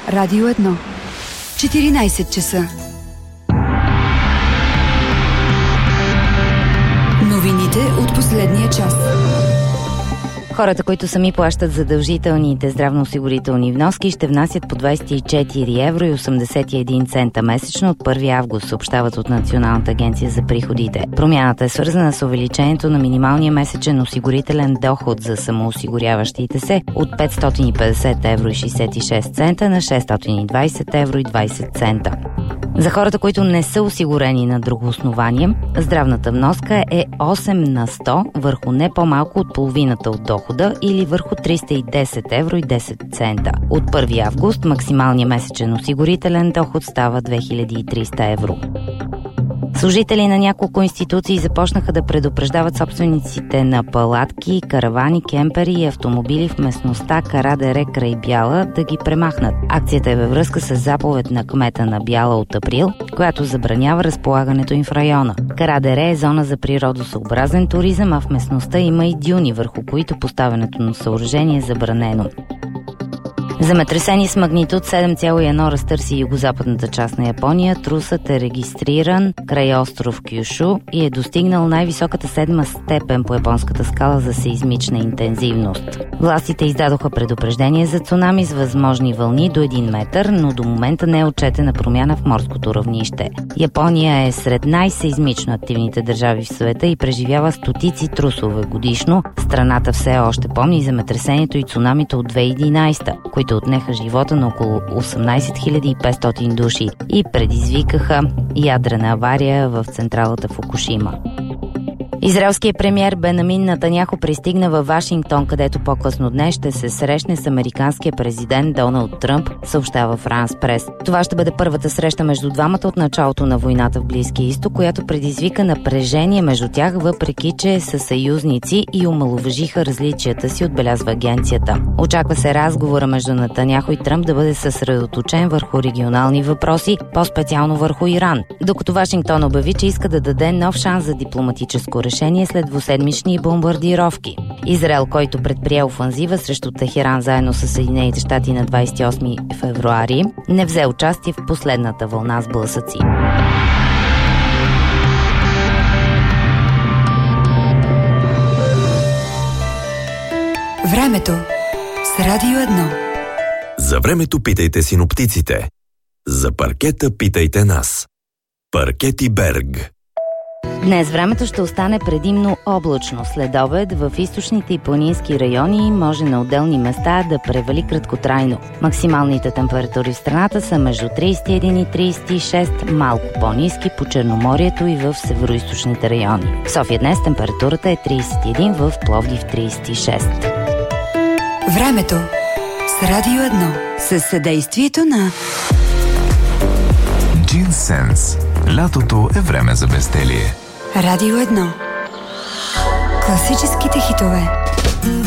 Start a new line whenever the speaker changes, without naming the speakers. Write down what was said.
Радио 1. 14 часа. Новините от последния час.
Хората, които сами плащат задължителните здравноосигурителни вноски, ще внасят по 24 евро и 81 цента месечно от 1 август, съобщават от Националната агенция за приходите. Промяната е свързана с увеличението на минималния месечен осигурителен доход за самоосигуряващите се от 550 евро и 66 цента на 620 евро и 20 цента. За хората, които не са осигурени на друго основание, здравната вноска е 8 на 100 върху не по-малко от половината от дохода или върху 310 евро и 10 цента. От 1 август максималният месечен осигурителен доход става 2300 евро. Служители на няколко институции започнаха да предупреждават собствениците на палатки, каравани, кемпери и автомобили в местността Кара дере край Бяла да ги премахнат. Акцията е във връзка с заповед на кмета на Бяла от април, която забранява разполагането им в района. Кара дере е зона за природосъобразен туризъм, а в местността има и дюни, върху които поставянето на съоръжение е забранено. Земетресение с магнитуд 7,1 разтърси югозападната част на Япония. Трусът е регистриран край остров Кюшу и е достигнал най-високата 7 степен по японската скала за сеизмична интензивност. Властите издадоха предупреждение за цунами с възможни вълни до 1 метър, но до момента не е отчетена промяна в морското равнище. Япония е сред най-сеизмично активните държави в света и преживява стотици трусове годишно. Страната все още помни земетресението и цунамито от 2011, които отнеха живота на около 18 500 души и предизвикаха ядрена авария в централата Фукушима. Израелският премиер Бенямин Нетаняху пристигна във Вашингтон, където по-късно днес ще се срещне с американския президент Доналд Тръмп, съобщава Франс Прес. Това ще бъде първата среща между двамата от началото на войната в Близкия изток, която предизвика напрежение между тях, въпреки че са съюзници и омаловажиха различията си, отбелязва агенцията. Очаква се разговора между Нетаняху и Тръмп да бъде съсредоточен върху регионални въпроси, по-специално върху Иран, докато Вашингтон обяви, че иска да даде нов шанс за дипломатическо решение след двуседмични бомбардировки. Израел, който предприе офанзива срещу Техеран заедно с Съединените щати на 28 февруари, не взе участие в последната вълна сблъсъци.
Времето с Радио 1.
За времето питайте синоптиците. За паркета питайте нас. Паркети Берг.
Днес времето ще остане предимно облачно. След обед в източните и планински райони може на отделни места да превали краткотрайно. Максималните температури в страната са между 31 и 36, малко по-ниски по Черноморието и в североизточните райони. В София днес температурата е 31, в Пловдив 36.
Времето с Радио 1 със съдействието на
Джинсенс. Лятото е време за безделие.
Радио 1. Класическите хитове.